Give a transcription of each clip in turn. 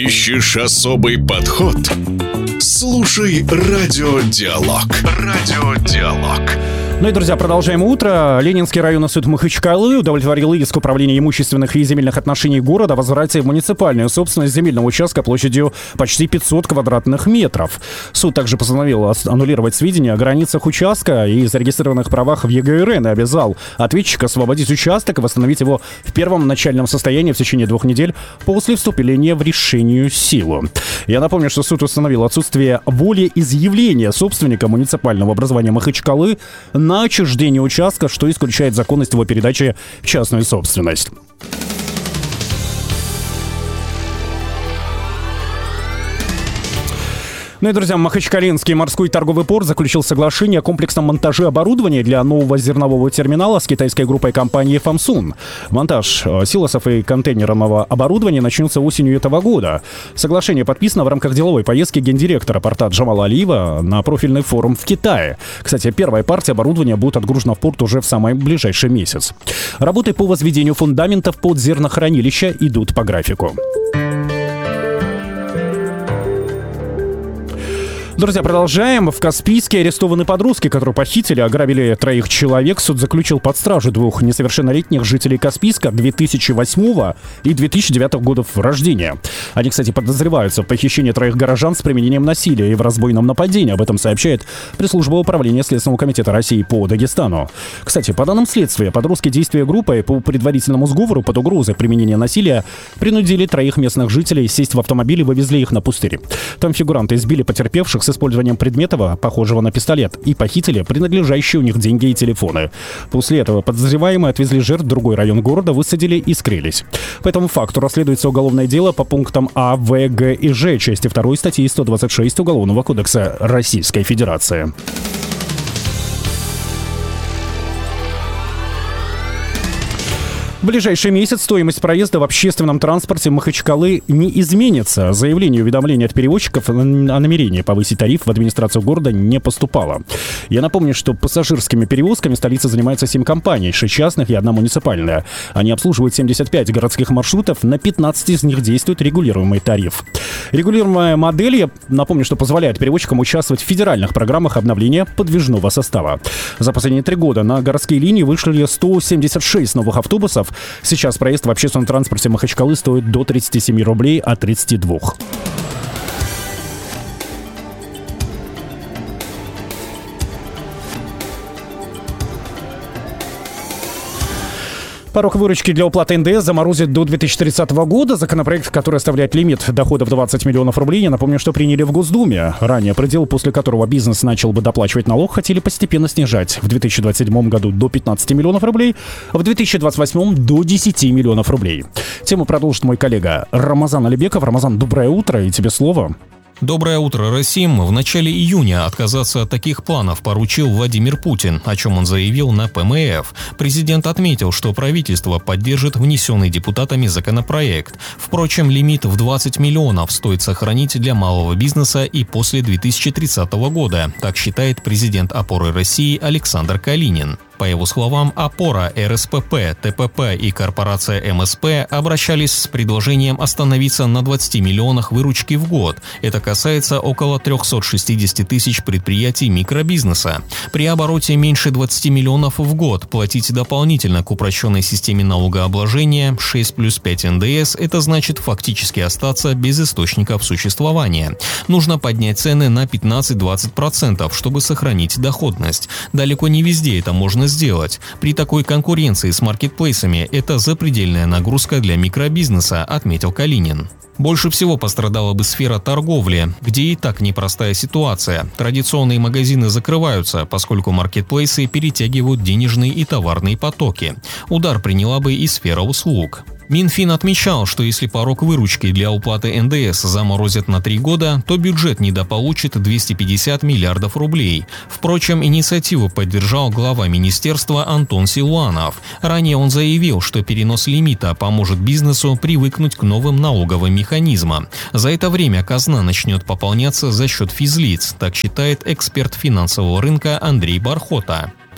Ищешь особый подход? Слушай Радиодиалог. Радиодиалог. Ну и, друзья, продолжаем утро. Ленинский районный суд Махачкалы удовлетворил иск Управления имущественных и земельных отношений города о возврате в муниципальную собственность земельного участка площадью почти 500 квадратных метров. Суд также постановил аннулировать сведения о границах участка и зарегистрированных правах в ЕГРН и обязал ответчика освободить участок и восстановить его в первом начальном состоянии в течение 2 недель после вступления в решение в силу. Я напомню, что суд установил отсутствие волеизъявления собственника муниципального образования Махачкалы на отчуждение участка, что исключает законность его передачи в частную собственность. Ну и, друзья, Махачкалинский морской торговый порт заключил соглашение о комплексном монтаже оборудования для нового зернового терминала с китайской группой компании «Фамсун». Монтаж силосов и контейнерного оборудования начнется осенью этого года. Соглашение подписано в рамках деловой поездки гендиректора порта Джамала Алиева на профильный форум в Китае. Кстати, первая партия оборудования будет отгружена в порт уже в самый ближайший месяц. Работы по возведению фундаментов под зернохранилища идут по графику. Друзья, продолжаем. В Каспийске арестованы подростки, которые похитили, ограбили 3 человек. Суд заключил под стражу 2 несовершеннолетних жителей Каспийска 2008 и 2009 годов рождения. Они, кстати, подозреваются в похищении 3 горожан с применением насилия и в разбойном нападении. Об этом сообщает пресс-служба управления Следственного комитета России по Дагестану. Кстати, по данным следствия, подростки действия группы по предварительному сговору под угрозой применения насилия принудили 3 местных жителей сесть в автомобиль и вывезли их на пустырь. Там фигуранты избили потерпевших с использованием предмета, похожего на пистолет, и похитили принадлежащие у них деньги и телефоны. После этого подозреваемые отвезли жертв в другой район города, высадили и скрылись. По этому факту расследуется уголовное дело по пунктам А, В, Г и Ж части 2 статьи 126 Уголовного кодекса Российской Федерации. В ближайший месяц стоимость проезда в общественном транспорте Махачкалы не изменится. Заявление и уведомление от перевозчиков о намерении повысить тариф в администрацию города не поступало. Я напомню, что пассажирскими перевозками столица занимается 7 компаний, 6 частных и 1 муниципальная. Они обслуживают 75 городских маршрутов, на 15 из них действует регулируемый тариф. Регулируемая модель, я напомню, что позволяет перевозчикам участвовать в федеральных программах обновления подвижного состава. За последние 3 года на городские линии вышли 176 новых автобусов. Сейчас проезд в общественном транспорте Махачкалы стоит до 37 рублей от 32. Порог выручки для уплаты НДС заморозит до 2030 года. Законопроект, который оставляет лимит дохода в 20 миллионов рублей, я напомню, что приняли в Госдуме. Ранее предел, после которого бизнес начал бы доплачивать налог, хотели постепенно снижать. В 2027 году до 15 миллионов рублей, в 2028 до 10 миллионов рублей. Тему продолжит мой коллега Рамазан Алибеков. Рамазан, доброе утро, и тебе слово. Доброе утро, Расим. В начале июня отказаться от таких планов поручил Владимир Путин, о чем он заявил на ПМФ. Президент отметил, что правительство поддержит внесенный депутатами законопроект. Впрочем, лимит в 20 миллионов стоит сохранить для малого бизнеса и после 2030 года, так считает президент «Опоры России» Александр Калинин. По его словам, «Опора», РСПП, ТПП и корпорация МСП обращались с предложением остановиться на 20 миллионах выручки в год. Это касается около 360 тысяч предприятий микробизнеса. При обороте меньше 20 миллионов в год платить дополнительно к упрощенной системе налогообложения 6+5 НДС – это значит фактически остаться без источников существования. Нужно поднять цены на 15-20%, чтобы сохранить доходность. Далеко не везде это можно сделать. При такой конкуренции с маркетплейсами это запредельная нагрузка для микробизнеса, отметил Калинин. Больше всего пострадала бы сфера торговли, где и так непростая ситуация. Традиционные магазины закрываются, поскольку маркетплейсы перетягивают денежные и товарные потоки. Удар приняла бы и сфера услуг. Минфин отмечал, что если порог выручки для уплаты НДС заморозят на 3 года, то бюджет недополучит 250 миллиардов рублей. Впрочем, инициативу поддержал глава министерства Антон Силуанов. Ранее он заявил, что перенос лимита поможет бизнесу привыкнуть к новым налоговым механизмам. За это время казна начнет пополняться за счет физлиц, так считает эксперт финансового рынка Андрей Бархота.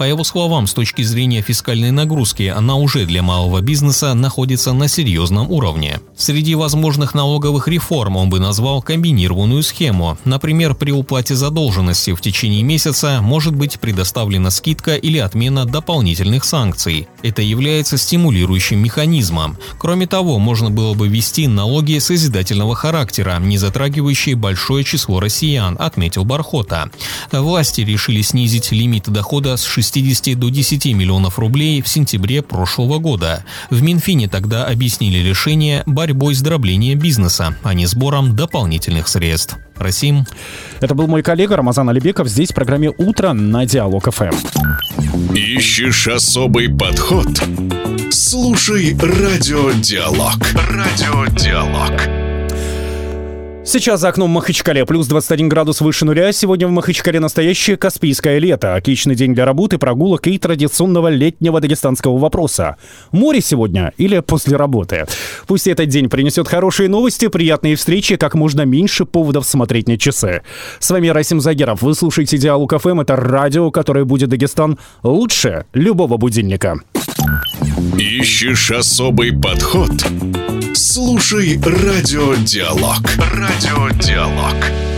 По его словам, с точки зрения фискальной нагрузки, она уже для малого бизнеса находится на серьезном уровне. Среди возможных налоговых реформ он бы назвал комбинированную схему. Например, при уплате задолженности в течение месяца может быть предоставлена скидка или отмена дополнительных санкций. Это является стимулирующим механизмом. Кроме того, можно было бы ввести налоги созидательного характера, не затрагивающие большое число россиян, отметил Бархота. Власти решили снизить лимит дохода с 60 до 10 миллионов рублей в сентябре прошлого года. В Минфине тогда объяснили решение борьбой с дроблением бизнеса, а не сбором дополнительных средств. Расим. Это был мой коллега Рамазан Алибеков здесь в программе «Утро» на Диалог ФМ. Ищешь особый подход? Слушай Радио Диалог. Радио Диалог. Сейчас за окном Махачкале плюс 21 градус выше нуля. Сегодня в Махачкале настоящее каспийское лето. Отличный день для работы, прогулок и традиционного летнего дагестанского вопроса. Море сегодня или после работы? Пусть этот день принесет хорошие новости, приятные встречи, как можно меньше поводов смотреть на часы. С вами Расим Загеров. Вы слушаете Диалог ФМ. Это радио, которое будет Дагестан лучше любого будильника. Ищешь особый подход? Слушай Радио Диалог. Радио Диалог.